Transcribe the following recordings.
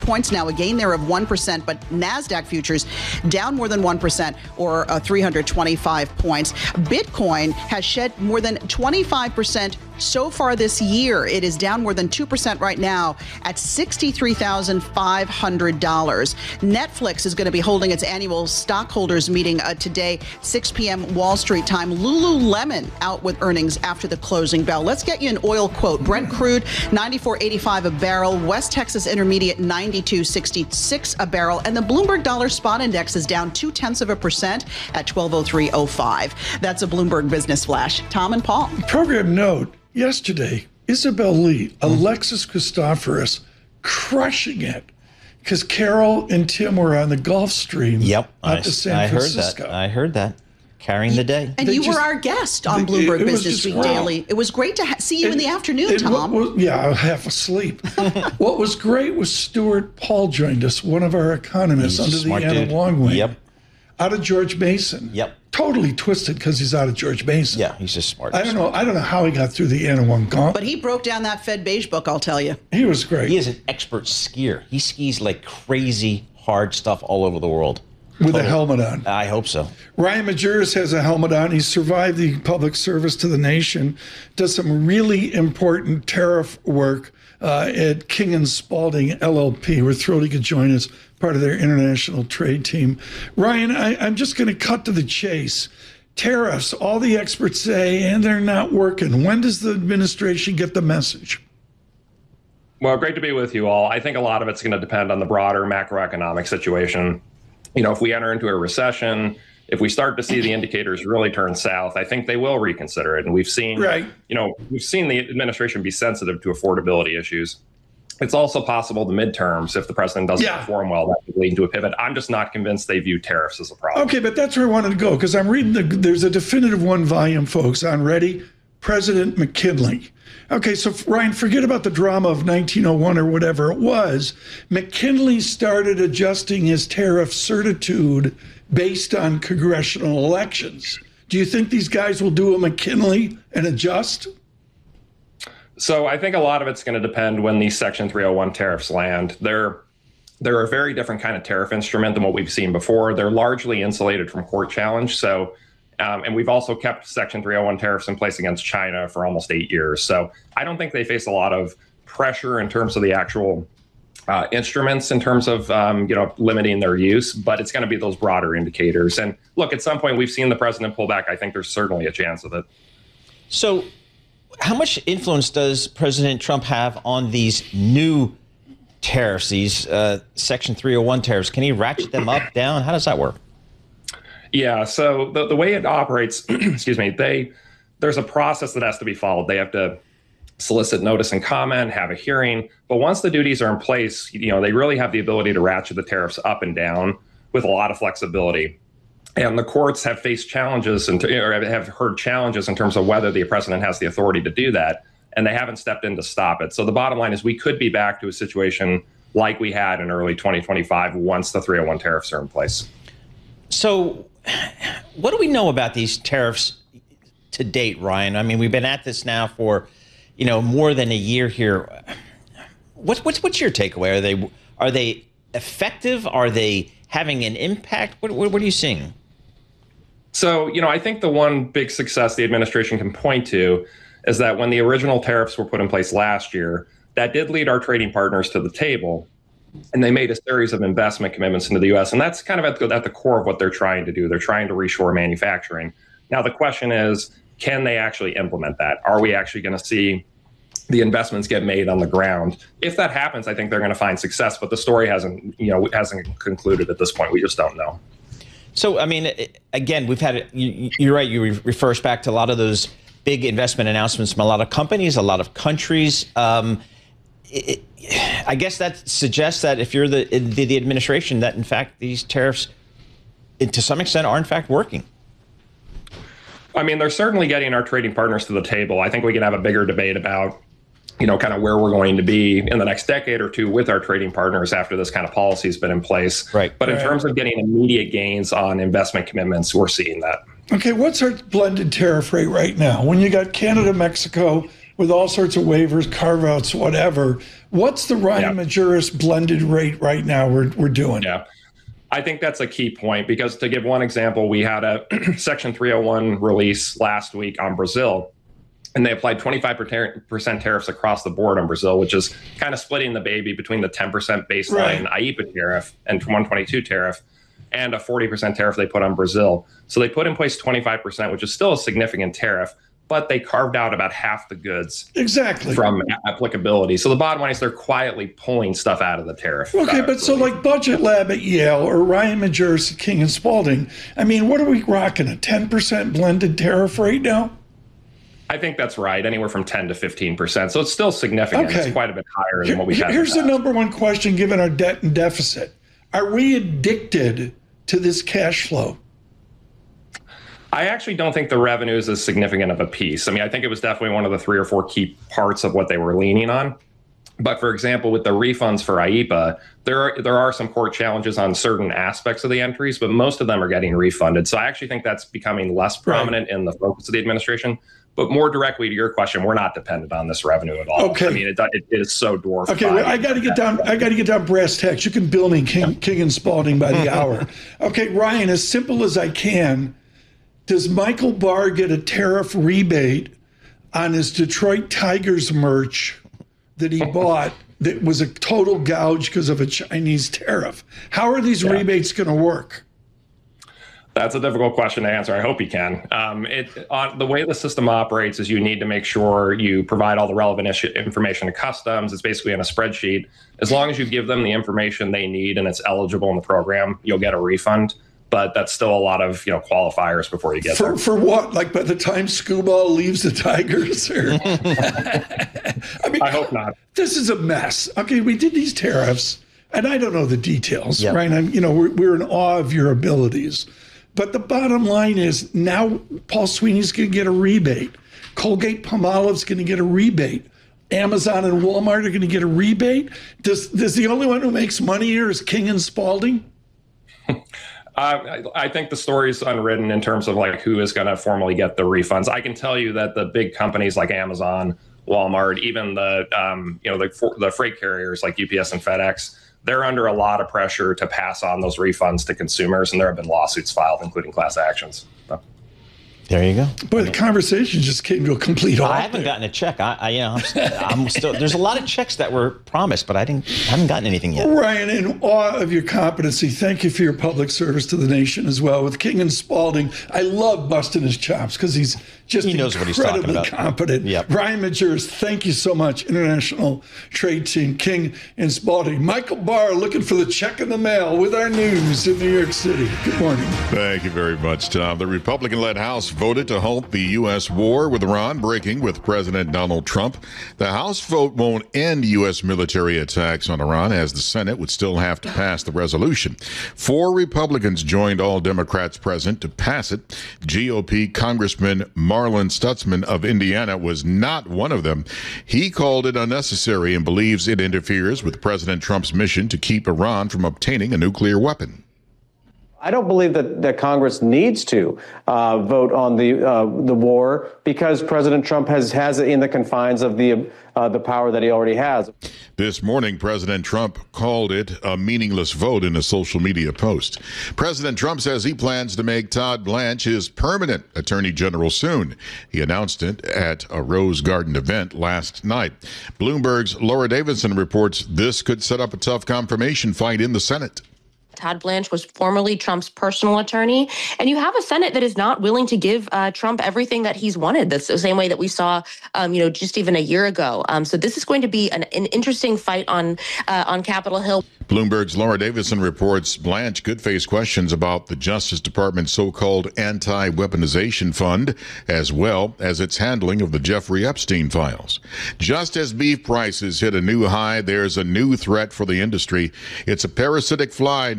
points now, a gain there of 1%, but NASDAQ futures down more than 1% or 325 points. Bitcoin has shed more than 25% so far this year. It is down more than 2% right now at $63,500. Netflix is going to be holding its annual stockholders meeting today, 6 p.m. Wall Street time. Lululemon out with earnings after the closing bell. Let's get you an oil quote. Brent crude, $94.85 a barrel. West Texas Intermediate, $92.66 a barrel. And the Bloomberg Dollar Spot Index is down 0.2% at 1203.05. That's a Bloomberg Business Flash. Tom and Paul. Program note. Yesterday, Isabel Lee, Alexis Christoforous, crushing it because Carol and Tim were on the Gulf Stream. Yep, out to San Francisco. I heard that. Carrying the day. And you were our guest on Bloomberg Business Week Daily. It was great to see you in the afternoon, Tom. I was half asleep. What was great was Stuart Paul joined us, one of our economists under the Anna Longwing. Yep. Out of George Mason. Yep. Totally twisted because he's out of George Mason. Yeah, he's just smart. I don't know how he got through the Anna Wong gauntlet. But he broke down that Fed beige book, I'll tell you. He was great. He is an expert skier. He skis like crazy hard stuff all over the world. With a helmet on. I hope so. Ryan Majerus has a helmet on. He survived the public service to the nation, does some really important tariff work at King & Spalding LLP. We're thrilled he could join us, part of their international trade team. Ryan, I'm just going to cut to the chase. Tariffs, all the experts say, and they're not working. When does the administration get the message? Well, great to be with you all. I think a lot of it's going to depend on the broader macroeconomic situation. You know, if we enter into a recession, if we start to see the indicators really turn south, I think they will reconsider it. And we've seen, we've seen the administration be sensitive to affordability issues. It's also possible the midterms, if the president doesn't perform well, that could lead to a pivot. I'm just not convinced they view tariffs as a problem. Okay, but that's where I wanted to go, because I'm reading there's a definitive one volume, folks, on Ready, President McKinley. Okay, so Ryan, forget about the drama of 1901 or whatever it was. McKinley started adjusting his tariff certitude based on congressional elections. Do you think these guys will do a McKinley and adjust? So I think a lot of it's going to depend when these Section 301 tariffs land. They're a very different kind of tariff instrument than what we've seen before. They're largely insulated from court challenge. So, and we've also kept Section 301 tariffs in place against China for almost 8 years. So I don't think they face a lot of pressure in terms of the actual instruments in terms of, limiting their use, but it's going to be those broader indicators. And look, at some point we've seen the president pull back. I think there's certainly a chance of it. So how much influence does President Trump have on these new tariffs, these Section 301 tariffs? Can he ratchet them up, down? How does that work? Yeah, so the way it operates, excuse me, there's a process that has to be followed. They have to solicit notice and comment, have a hearing. But once the duties are in place, they really have the ability to ratchet the tariffs up and down with a lot of flexibility. And the courts have faced challenges or have heard challenges in terms of whether the president has the authority to do that, and they haven't stepped in to stop it. So the bottom line is we could be back to a situation like we had in early 2025 once the 301 tariffs are in place. So what do we know about these tariffs to date, Ryan? I mean, we've been at this now for, more than a year here. What's your takeaway? Are they effective? Are they having an impact? What are you seeing? So, I think the one big success the administration can point to is that when the original tariffs were put in place last year, that did lead our trading partners to the table, and they made a series of investment commitments into the U.S. And that's kind of at the core of what they're trying to do. They're trying to reshore manufacturing. Now, the question is, can they actually implement that? Are we actually going to see the investments get made on the ground? If that happens, I think they're going to find success. But the story hasn't concluded at this point. We just don't know. So, I mean, again, we've had, you're right, you refer us back to a lot of those big investment announcements from a lot of companies, a lot of countries. I guess that suggests that if you're the administration, that in fact these tariffs, to some extent, are in fact working. I mean, they're certainly getting our trading partners to the table. I think we can have a bigger debate about, kind of where we're going to be in the next decade or two with our trading partners after this kind of policy has been in place. Right. But in terms of getting immediate gains on investment commitments, we're seeing that. Okay, what's our blended tariff rate right now? When you got Canada, Mexico, with all sorts of waivers, carve-outs, whatever. What's the Ryan Majerus blended rate right now we're doing? Yeah. I think that's a key point because to give one example, we had a Section 301 release last week on Brazil, and they applied 25% tariffs across the board on Brazil, which is kind of splitting the baby between the 10% baseline IEEPA tariff and 122 tariff and a 40% tariff they put on Brazil. So they put in place 25%, which is still a significant tariff, but they carved out about half the goods from applicability. So the bottom line is they're quietly pulling stuff out of the tariff. Okay, but so like Budget Lab at Yale or Ryan Majerus at King and Spalding, I mean, what are we rocking, a 10% blended tariff rate now? I think that's right, anywhere from 10 to 15%. So it's still significant. Okay. It's quite a bit higher than what we had. Here's the number one question, given our debt and deficit. Are we addicted to this cash flow? I actually don't think the revenue is as significant of a piece. I mean, I think it was definitely one of the 3 or 4 key parts of what they were leaning on. But for example, with the refunds for IEEPA, there are some court challenges on certain aspects of the entries, but most of them are getting refunded. So I actually think that's becoming less prominent in the focus of the administration. But more directly to your question, we're not dependent on this revenue at all. Okay. I mean, it is so dwarfed. Okay, well, I got to get down. I got to get down brass tacks. You can bill me King and Spalding by the hour. Okay, Ryan, as simple as I can, does Michael Barr get a tariff rebate on his Detroit Tigers merch that he bought that was a total gouge because of a Chinese tariff? How are these rebates going to work? That's a difficult question to answer. I hope you can. The way the system operates is you need to make sure you provide all the relevant information to customs. It's basically in a spreadsheet. As long as you give them the information they need and it's eligible in the program, you'll get a refund. But that's still a lot of qualifiers before you get there. For what? Like by the time Scooball leaves the Tigers? Or... I mean, I hope not. This is a mess. Okay, we did these tariffs, and I don't know the details, right? We're in awe of your abilities. But the bottom line is now Paul Sweeney's going to get a rebate. Colgate-Palmolive's going to get a rebate. Amazon and Walmart are going to get a rebate. Does the only one who makes money here is King and Spalding? I think the story is unwritten in terms of who is going to formally get the refunds. I can tell you that the big companies like Amazon, Walmart, even the freight carriers like UPS and FedEx, they're under a lot of pressure to pass on those refunds to consumers, and there have been lawsuits filed, including class actions. So. There you go. Boy, the conversation just came to a complete halt. I haven't gotten a check. I'm still. There's a lot of checks that were promised, but haven't gotten anything yet. Ryan, in awe of your competency, thank you for your public service to the nation as well. With King and Spalding, I love busting his chops because he knows what he's talking about. Competent. Yep. Ryan Majerus, thank you so much. International Trade Team, King and Spalding. Michael Barr looking for the check in the mail with our news in New York City. Good morning. Thank you very much, Tom. The Republican-led House voted to halt the U.S. war with Iran breaking with President Donald Trump. The House vote won't end U.S. military attacks on Iran, as the Senate would still have to pass the resolution. 4 Republicans joined all Democrats present to pass it. GOP Congressman Marlin Stutzman of Indiana was not one of them. He called it unnecessary and believes it interferes with President Trump's mission to keep Iran from obtaining a nuclear weapon. I don't believe that Congress needs to vote on the war because President Trump has it in the confines of the power that he already has. This morning, President Trump called it a meaningless vote in a social media post. President Trump says he plans to make Todd Blanche his permanent attorney general soon. He announced it at a Rose Garden event last night. Bloomberg's Laura Davidson reports this could set up a tough confirmation fight in the Senate. Todd Blanche was formerly Trump's personal attorney, and you have a Senate that is not willing to give Trump everything that he's wanted. That's the same way that we saw, just even a year ago. So this is going to be an interesting fight on Capitol Hill. Bloomberg's Laura Davison reports Blanche could face questions about the Justice Department's so-called anti-weaponization fund, as well as its handling of the Jeffrey Epstein files. Just as beef prices hit a new high, there's a new threat for the industry. It's a parasitic fly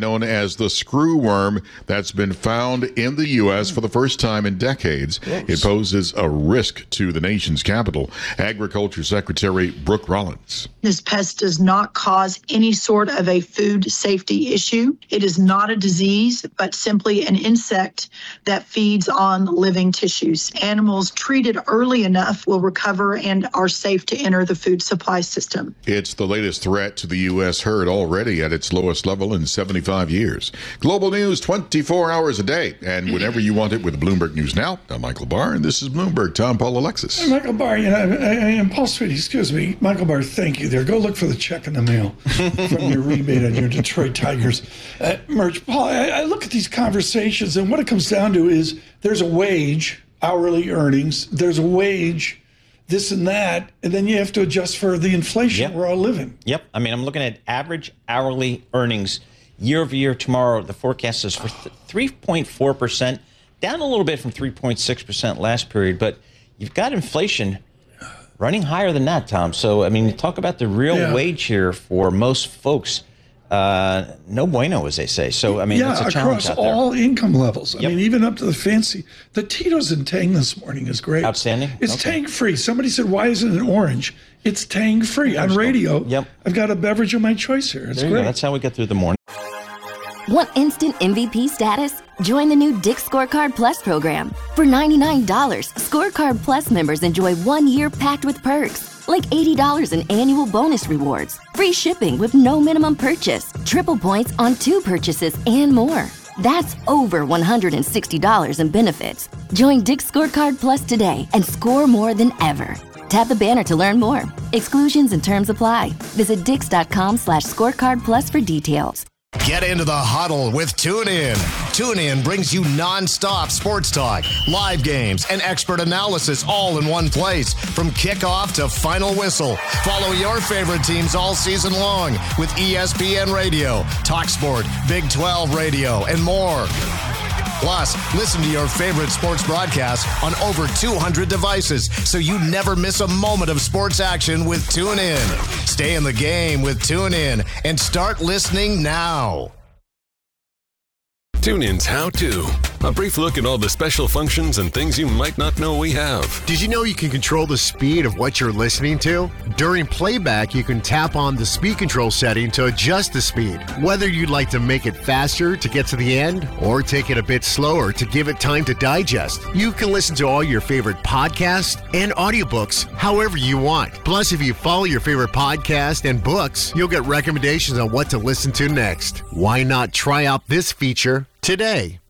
known as the screwworm that's been found in the U.S. for the first time in decades. It poses a risk to the nation's capital. Agriculture Secretary Brooke Rollins. This pest does not cause any sort of a food safety issue. It is not a disease, but simply an insect that feeds on living tissues. Animals treated early enough will recover and are safe to enter the food supply system. It's the latest threat to the U.S. herd, already at its lowest level in 75 years. Global news 24 hours a day, and whenever you want it with Bloomberg News Now. I'm Michael Barr, and this is Bloomberg. Tom, Paul, Alexis. Hey, Michael Barr, and Paul Sweetie, excuse me. Michael Barr, thank you there. Go look for the check in the mail from your rebate on your Detroit Tigers merch. Paul, I look at these conversations, and what it comes down to is there's a wage, hourly earnings, there's a wage, this and that, and then you have to adjust for the inflation we're all living. Yep. I mean, I'm looking at average hourly earnings year over year tomorrow. The forecast is for 3.4%, down a little bit from 3.6% last period, but you've got inflation running higher than that, Tom. So, I mean, you talk about the real wage here for most folks. No bueno, as they say. So, I mean, it's a challenge out there. Across all income levels. I mean, even up to the fancy. The Tito's in Tang this morning is great. Outstanding. It's Tang-free. Somebody said, why isn't it orange? It's Tang-free. On radio, I've got a beverage of my choice here. It's great. That's how we get through the morning. Want instant MVP status? Join the new Dick's Scorecard Plus program. For $99, Scorecard Plus members enjoy 1 year packed with perks, like $80 in annual bonus rewards, free shipping with no minimum purchase, triple points on 2 purchases, and more. That's over $160 in benefits. Join Dick's Scorecard Plus today and score more than ever. Tap the banner to learn more. Exclusions and terms apply. Visit dix.com/scorecard plus for details. Get into the huddle with TuneIn. TuneIn brings you non-stop sports talk, live games, and expert analysis all in one place. From kickoff to final whistle, follow your favorite teams all season long with ESPN Radio, TalkSport, Big 12 Radio, and more. Plus, listen to your favorite sports broadcasts on over 200 devices so you never miss a moment of sports action with TuneIn. Stay in the game with TuneIn and start listening now. TuneIn's How To. A brief look at all the special functions and things you might not know we have. Did you know you can control the speed of what you're listening to? During playback, you can tap on the speed control setting to adjust the speed. Whether you'd like to make it faster to get to the end or take it a bit slower to give it time to digest, you can listen to all your favorite podcasts and audiobooks however you want. Plus, if you follow your favorite podcast and books, you'll get recommendations on what to listen to next. Why not try out this feature today?